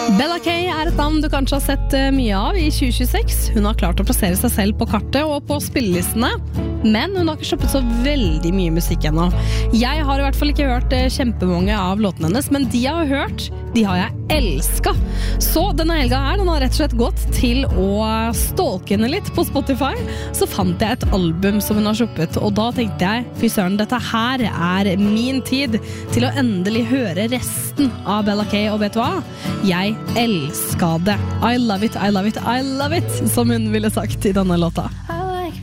Bella K et navn du kanskje har sett mye av i 2026. Hun har klart å plassere seg selv på kartet og på spillelistene, men hun har ikke sluppet så veldig mye musikk ennå. Jeg har i hvert fall ikke hørt kjempemange av låtene hennes, men de jeg har hørt, de har jeg elsket. Så denne helga her, den har rett og slett gått til å stalke henne litt på Spotify. Så fant jeg et album som hun har sluppet, og da tenkte jeg, fy søren, dette her er min tid til å endelig høre resten av Bella K, og vet du hva? Jeg elsker det. I love it, I love it, I love it, som hun ville sagt i denne låta.